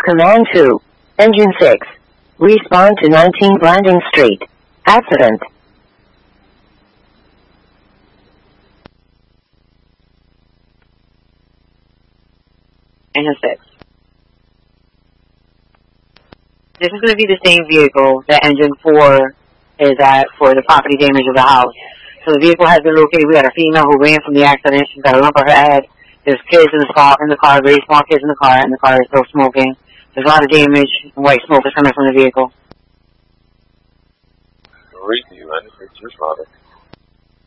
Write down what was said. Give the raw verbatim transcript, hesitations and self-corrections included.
Command two. Engine six. Respond to nineteen Blanding Street. Accident. Engine six. This is going to be the same vehicle that engine four is at for the property damage of the house. So the vehicle has been located. We got a female who ran from the accident. She's got a lump on her head. There's kids in the car, in the car, very small kids in the car, and the car is still smoking. There's a lot of damage. White smoke is coming from the vehicle. Read you, man. It's your father.